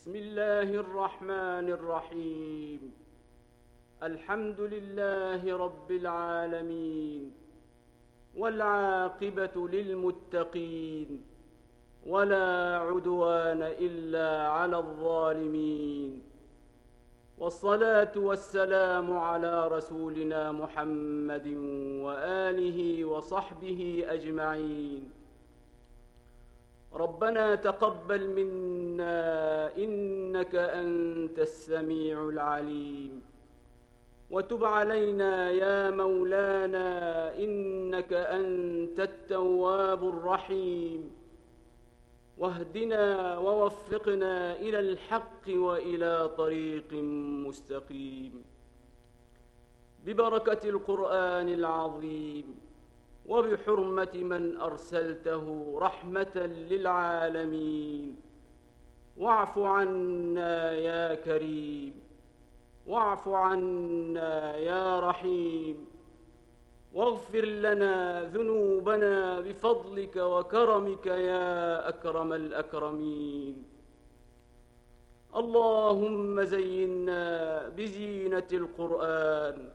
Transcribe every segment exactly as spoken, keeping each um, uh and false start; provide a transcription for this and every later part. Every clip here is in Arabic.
بسم الله الرحمن الرحيم. الحمد لله رب العالمين، والعاقبة للمتقين، ولا عدوان إلا على الظالمين، والصلاة والسلام على رسولنا محمد وآله وصحبه أجمعين. ربنا تقبل منا إنك أنت السميع العليم، وتب علينا يا مولانا إنك أنت التواب الرحيم، واهدنا ووفقنا إلى الحق وإلى طريق مستقيم ببركة القرآن العظيم، وبحرمة من أرسلته رحمة للعالمين. واعف عنا يا كريم، واعف عنا يا رحيم، واغفر لنا ذنوبنا بفضلك وكرمك يا أكرم الأكرمين. اللهم زينا بزينة القرآن،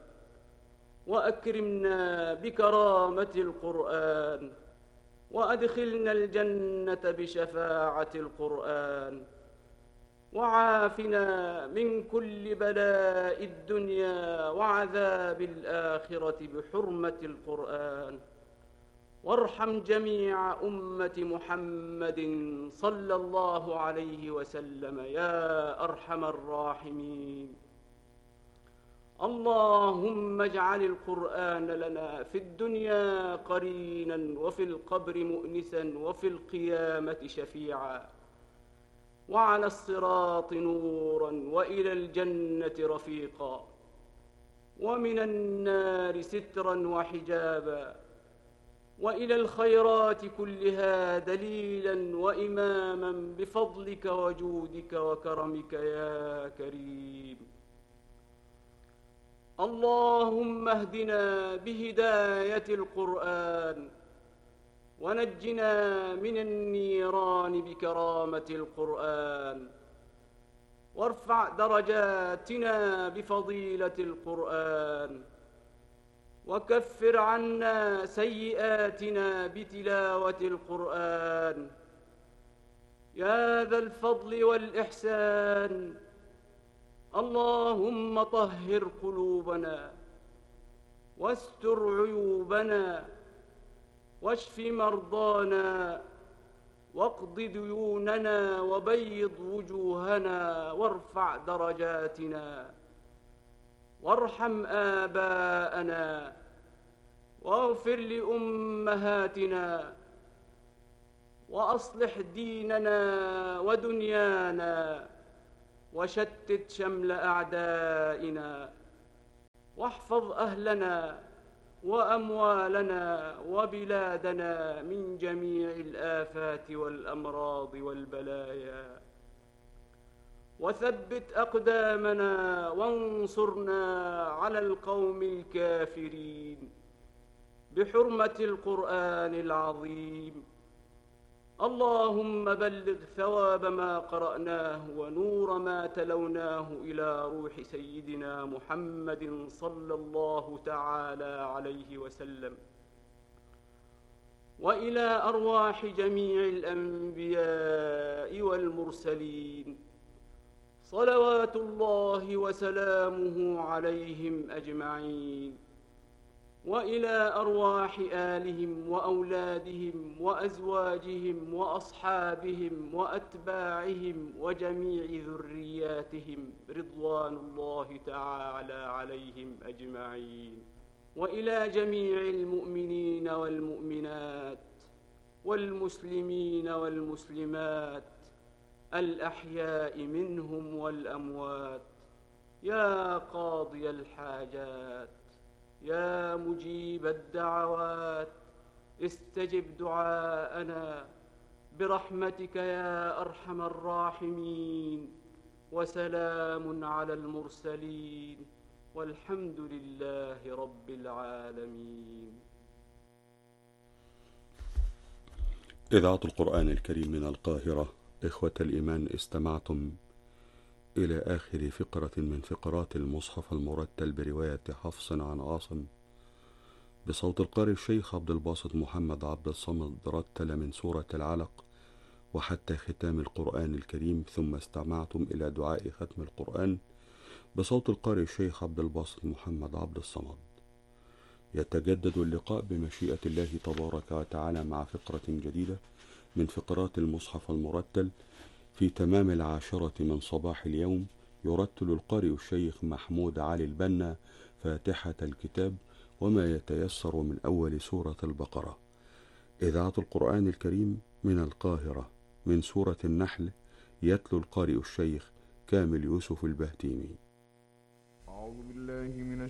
وأكرمنا بكرامة القرآن، وأدخلنا الجنة بشفاعة القرآن، وعافنا من كل بلاء الدنيا وعذاب الآخرة بحرمة القرآن، وارحم جميع أمة محمد صلى الله عليه وسلم يا أرحم الراحمين. اللهم اجعل القرآن لنا في الدنيا قرينا، وفي القبر مؤنسا، وفي القيامة شفيعا، وعلى الصراط نورا، وإلى الجنة رفيقا، ومن النار سترا وحجابا، وإلى الخيرات كلها دليلا وإماما بفضلك وجودك وكرمك يا كريم. اللهم اهدنا بهداية القرآن، ونجنا من النيران بكرامة القرآن، وارفع درجاتنا بفضيلة القرآن، وكفر عنا سيئاتنا بتلاوة القرآن. يا ذا الفضل والإحسان، اللهم طهر قلوبنا، واستر عيوبنا، واشف مرضانا، واقض ديوننا، وبيض وجوهنا، وارفع درجاتنا، وارحم آباءنا، واغفر لأمهاتنا، وأصلح ديننا ودنيانا، وشتت شمل أعدائنا، واحفظ أهلنا وأموالنا وبلادنا من جميع الآفات والأمراض والبلايا، وثبت أقدامنا، وانصرنا على القوم الكافرين بحرمة القرآن العظيم. اللهم بلغ ثواب ما قرأناه ونور ما تلوناه إلى روح سيدنا محمد صلى الله تعالى عليه وسلم، وإلى أرواح جميع الأنبياء والمرسلين صلوات الله وسلامه عليهم أجمعين، وإلى أرواح آلهم وأولادهم وأزواجهم وأصحابهم وأتباعهم وجميع ذرياتهم رضوان الله تعالى عليهم أجمعين، وإلى جميع المؤمنين والمؤمنات والمسلمين والمسلمات الأحياء منهم والأموات، يا قاضي الحاجات، يا مجيب الدعوات، استجب دعاءنا برحمتك يا أرحم الراحمين. وسلام على المرسلين، والحمد لله رب العالمين. إذاعة القرآن الكريم من القاهرة. إخوة الإيمان، استمعتم إلى آخر فقرة من فقرات المصحف المرتل برواية حفص عن عاصم، بصوت القارئ الشيخ عبد الباسط محمد عبد الصمد، رتل من سورة العلق وحتى ختام القرآن الكريم. ثم استمعتم إلى دعاء ختم القرآن بصوت القارئ الشيخ عبد الباسط محمد عبد الصمد. يتجدد اللقاء بمشيئة الله تبارك وتعالى مع فقرة جديدة من فقرات المصحف المرتل في تمام العاشرة من صباح اليوم. يرتل القارئ الشيخ محمود علي البنا فاتحة الكتاب وما يتيسر من أول سورة البقرة. إذاعة القرآن الكريم من القاهرة، من سورة النحل، يتلو القارئ الشيخ كامل يوسف البهتيمي. أعوذ بالله من